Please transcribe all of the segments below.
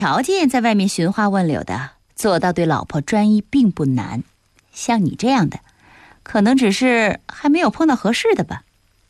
条件在外面寻花问柳的，做到对老婆专一并不难。像你这样的，可能只是还没有碰到合适的吧。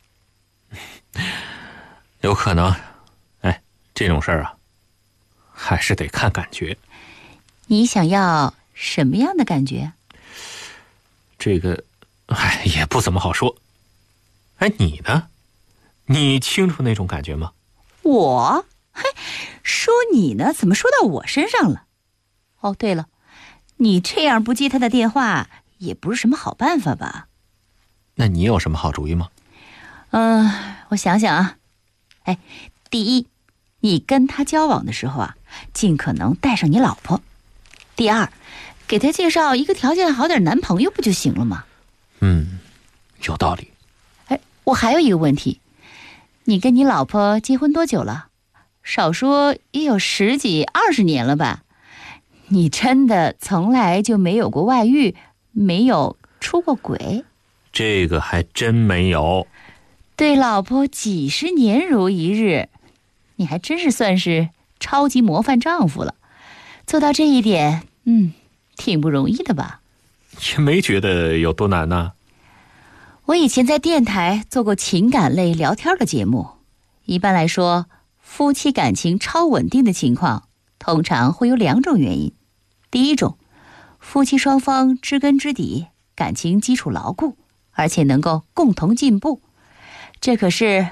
有可能。哎，这种事儿啊，还是得看感觉。 你想要什么样的感觉？ 这个，也不怎么好说。哎，你呢？你清楚那种感觉吗？ 我？说你呢，怎么说到我身上了？哦，对了，你这样不接他的电话，也不是什么好办法吧？ 那你有什么好主意吗？ 我想想啊。第一，你跟他交往的时候啊，尽可能带上你老婆。第二，给他介绍一个条件好点男朋友不就行了吗？ 有道理。 我还有一个问题，你跟你老婆结婚多久了？少说也有10几20年了吧？你真的从来就没有过外遇，没有出过轨？ 这个还真没有。 对老婆几10年如一日，你还真是算是超级模范丈夫了。做到这一点，挺不容易的吧？ 也没觉得有多难呢。 我以前在电台做过情感类聊天的节目。一般来说，夫妻感情超稳定的情况，通常会有2种原因。第一种，夫妻双方知根知底，感情基础牢固，而且能够共同进步。这可是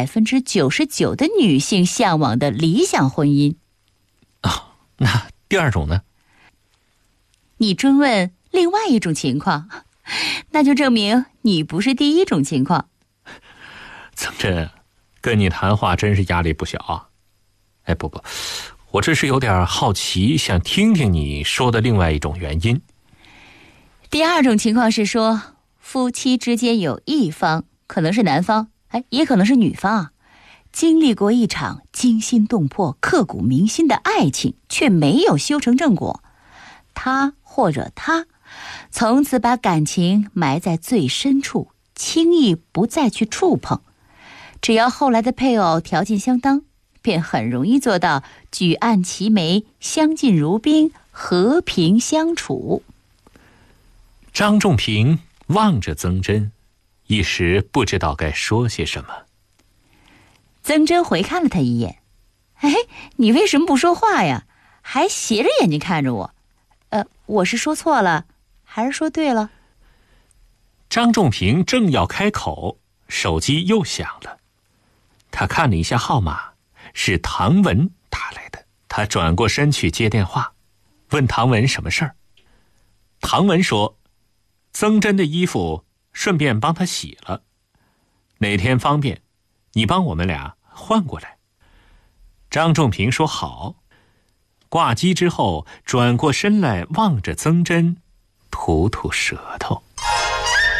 99%的女性向往的理想婚姻。 那第二种呢？ 你追问另外一种情况，那就证明你不是第一种情况。 曾真，跟你谈话真是压力不小啊。不，我这是有点好奇，想听听你说的另外一种原因。 第二种情况是说，夫妻之间有一方，可能是男方，也可能是女方啊，经历过一场惊心动魄、刻骨铭心的爱情，却没有修成正果。他或者她从此把感情埋在最深处，轻易不再去触碰。只要后来的配偶条件相当，便很容易做到举案齐眉，相敬如宾，和平相处。 张仲平望着曾真，一时不知道该说些什么。 曾真回看了他一眼。你为什么不说话呀？还斜着眼睛看着我。我是说错了，还是说对了？ 张仲平正要开口，手机又响了。他看了一下号码，是唐文打来的。他转过身去接电话，问唐文什么事儿。唐文说，曾真的衣服顺便帮他洗了，哪天方便，你帮我们俩换过来。张仲平说好。挂机之后，转过身来望着曾真，吐吐舌头。